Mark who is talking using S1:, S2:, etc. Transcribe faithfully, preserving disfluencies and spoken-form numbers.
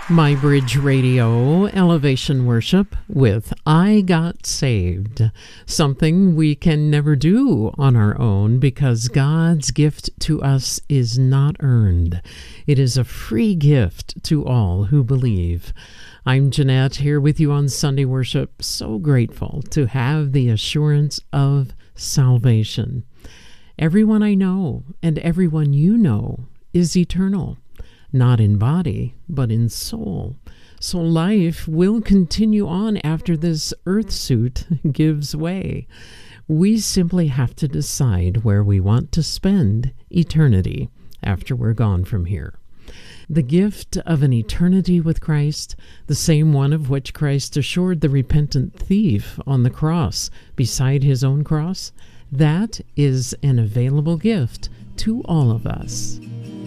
S1: My Bridge Radio Elevation Worship with I Got Saved, something we can never do on our own because God's gift to us is not earned. It is a free gift to all who believe. I'm Jeanette here with you on Sunday Worship, so grateful to have the assurance of salvation. Everyone I know and everyone you know is eternal. Not in body, but in soul. So life will continue on after this earth suit gives way. We simply have to decide where we want to spend eternity after we're gone from here. The gift of an eternity with Christ, the same one of which Christ assured the repentant thief on the cross beside his own cross, that is an available gift to all of us.